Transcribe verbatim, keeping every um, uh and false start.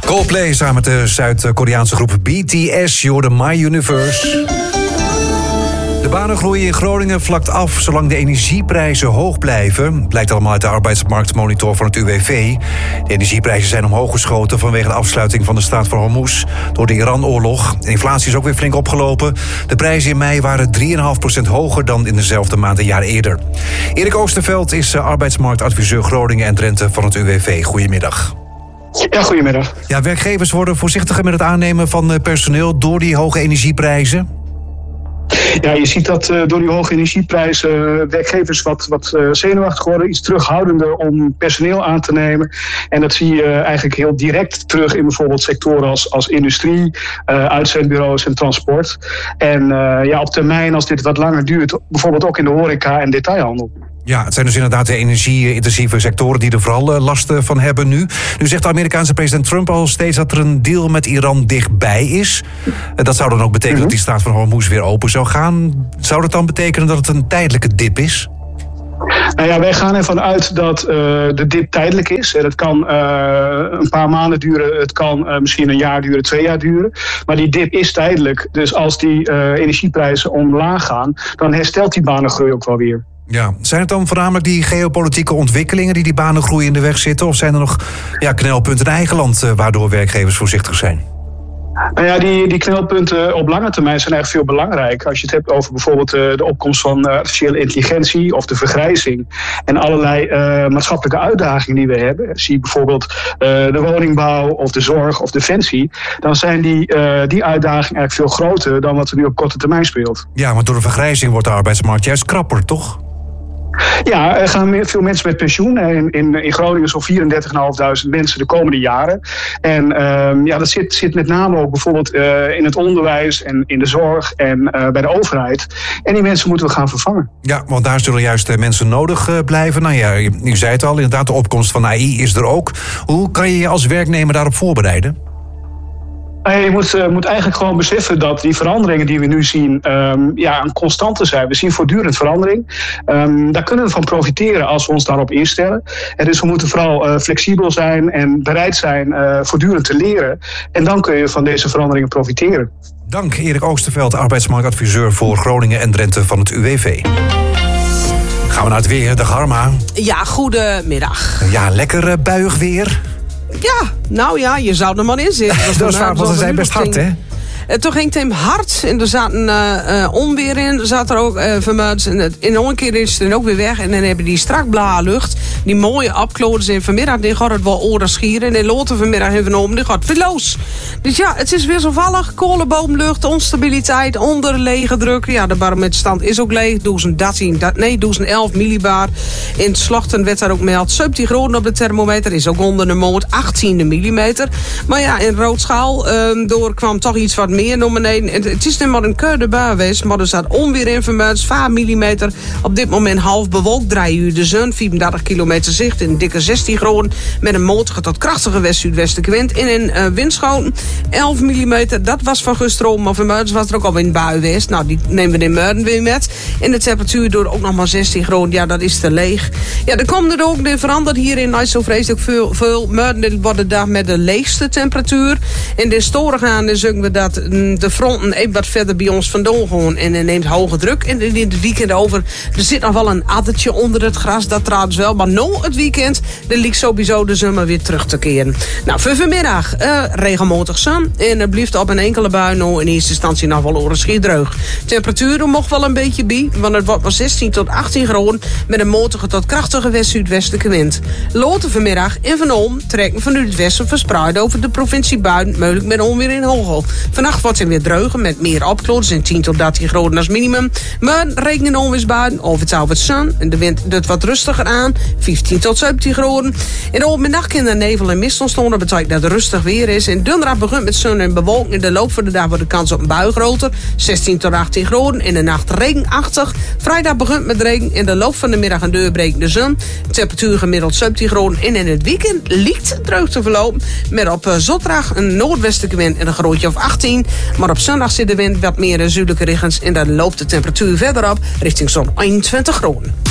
Coldplay samen met de Zuid-Koreaanse groep B T S, je hoorde My Universe. De banengroei in Groningen vlakt af zolang de energieprijzen hoog blijven. Blijkt allemaal uit de arbeidsmarktmonitor van het U W V. De energieprijzen zijn omhoog geschoten vanwege de afsluiting van de Straat van Hormuz door de Iran-oorlog. De inflatie is ook weer flink opgelopen. De prijzen in mei waren drie komma vijf procent hoger dan in dezelfde maand een jaar eerder. Erik Oosterveld is arbeidsmarktadviseur Groningen en Drenthe van het U W V. Goedemiddag. Ja, goedemiddag. Ja, werkgevers worden voorzichtiger met het aannemen van personeel door die hoge energieprijzen. Ja, je ziet dat uh, door die hoge energieprijzen uh, werkgevers wat, wat uh, zenuwachtig worden, iets terughoudender om personeel aan te nemen. En dat zie je uh, eigenlijk heel direct terug in bijvoorbeeld sectoren als, als industrie, uh, uitzendbureaus en transport. En uh, ja, op termijn, als dit wat langer duurt, bijvoorbeeld ook in de horeca en detailhandel. Ja, het zijn dus inderdaad de energie-intensieve sectoren die er vooral last van hebben nu. Nu zegt de Amerikaanse president Trump al steeds dat er een deal met Iran dichtbij is. Dat zou dan ook betekenen mm-hmm. dat die Straat van Hormuz weer open zou gaan. Zou dat dan betekenen dat het een tijdelijke dip is? Nou ja, wij gaan ervan uit dat uh, de dip tijdelijk is. Het kan uh, een paar maanden duren, het kan uh, misschien een jaar duren, twee jaar duren. Maar die dip is tijdelijk. Dus als die uh, energieprijzen omlaag gaan, dan herstelt die banengroei ook wel weer. Ja, zijn het dan voornamelijk die geopolitieke ontwikkelingen die die banengroei in de weg zitten? Of zijn er nog ja, knelpunten in eigen land uh, waardoor werkgevers voorzichtig zijn? Nou ja, die, die knelpunten op lange termijn zijn eigenlijk veel belangrijker. Als je het hebt over bijvoorbeeld uh, de opkomst van uh, artificiële intelligentie of de vergrijzing. En allerlei uh, maatschappelijke uitdagingen die we hebben. Zie bijvoorbeeld uh, de woningbouw of de zorg of defensie. Dan zijn die, uh, die uitdagingen eigenlijk veel groter dan wat er nu op korte termijn speelt. Ja, want door de vergrijzing wordt de arbeidsmarkt juist krapper, toch? Ja, er gaan veel mensen met pensioen. In, in, in Groningen zo'n vierendertigduizend vijfhonderd mensen de komende jaren. En um, ja, dat zit, zit met name ook bijvoorbeeld uh, in het onderwijs en in de zorg en uh, bij de overheid. En die mensen moeten we gaan vervangen. Ja, want daar zullen juist uh, mensen nodig uh, blijven. Nou ja, je, je zei het al, inderdaad, de opkomst van A I is er ook. Hoe kan je je als werknemer daarop voorbereiden? Je moet, uh, moet eigenlijk gewoon beseffen dat die veranderingen die we nu zien um, ja, een constante zijn. We zien voortdurend verandering. Um, daar kunnen we van profiteren als we ons daarop instellen. En dus we moeten vooral uh, flexibel zijn en bereid zijn uh, voortdurend te leren. En dan kun je van deze veranderingen profiteren. Dank Erik Oosterveld, arbeidsmarktadviseur voor Groningen en Drenthe van het U W V. Gaan we naar het weer, dag Harma. Ja, goedemiddag. Ja, lekker uh, buiig weer. Ja, nou ja, je zou er maar in zitten. Dat is waar, want ze zijn best hard, hè? Uh, toen ging het hem hard en er zat een uh, uh, onweer in. Er zat er ook uh, vermuid. En in een keer is het dan ook weer weg. En dan hebben die strak blauwe lucht. Die mooie opkloders. En vanmiddag die gaat het wel oren schieren. En in Loten vanmiddag even om. Die gaat verloos. Dus ja, het is weer zo vallig. Kolenboomlucht, onstabiliteit, onder lege druk. Ja, de barometerstand is ook leeg. duizend dertien, nee, duizend elf millibar. In het Slachten werd daar ook meld. zeventien graden op de thermometer. Is ook onder de moot achttien millimeter. Maar ja, in Roodschaal uh, door kwam toch iets wat meer naar beneden. Het is nu maar een koude bui geweest, maar er staat onweer in vermuid, vijf millimeter. Op dit moment half bewolkt, drie uur de zon, vierendertig kilometer zicht in dikke zestien graden. Met een matige tot krachtige west-zuidwestenwind. In een uh, windschoten, elf millimeter. Dat was van gisteren, maar vanmiddag was er ook al een bui geweest. Nou, die nemen we in Muiden weer met. En de temperatuur door ook nog maar zestien graden. Ja, dat is te leeg. Ja, er komt er ook, er verandert hierin niet zo vreselijk veel. veel. Muiden wordt de dag met de leegste temperatuur. In de storen gaan, dan zeggen we dat de fronten even wat verder bij ons vandaan gaan. En dan neemt hoge druk. En in het weekend over, er zit nog wel een addertje onder het gras. Dat trouwens wel. Maar na het weekend, er ligt sowieso de zomer weer terug te keren. Nou, voor vanmiddag uh, regelmatig zon. En het blijft op een enkele bui nou in eerste instantie nog wel oren droog. Temperatuur mocht wel een beetje bij. Want het wordt maar zestien tot achttien graden. Met een matige tot krachtige west-zuidwestelijke wind. Loten vanmiddag en vanavond trekken vanuit het westen verspreid over de provincie buiten. Mogelijk met onweer in Hogel. Vannacht wordt het weer droger met meer opkloders en tien tot dertien graden als minimum. Maar regen en onweersbuien, over het over het zon. En de wind doet wat rustiger aan, vijftien tot zeventien graden. In de overmiddag kan er nevel en mist ontstaan. Dat betekent dat het rustig weer is. En donderdag begint met zon en bewolking. In de loop van de dag wordt de kans op een bui groter. zestien tot achttien graden. In de nacht regenachtig. Vrijdag begint met regen. In de loop van de middag een deurbrekende zon. Temperatuur gemiddeld zeventien graden. En in het weekend lijkt het droog te verlopen. Met op uh, zondag een noordwestelijke wind en een grootje of achttien. Maar op zondag zit de wind wat meer in zuidelijke richtings. En dan loopt de temperatuur verder op richting zo'n eenentwintig graden.